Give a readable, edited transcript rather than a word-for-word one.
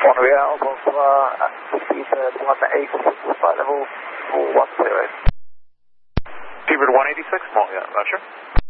One real, bonsoir, proceed 186, flight level 410. Seabird 186, Montreal, Roger.